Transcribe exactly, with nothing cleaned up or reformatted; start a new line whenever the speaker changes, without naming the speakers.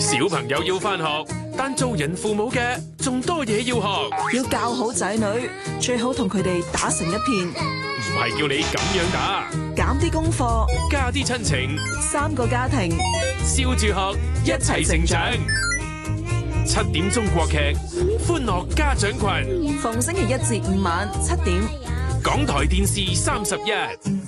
小朋友要返學，但做人父母嘅仲多嘢要學。
要教好仔女，最好同佢哋打成一片。
唔係叫你咁樣打，
減啲功課，
加啲親情，
三個家庭，
笑住學，一齊成長。七點鐘國劇，歡樂家長群，
逢星期一至五晚七點，
港台電視三十一。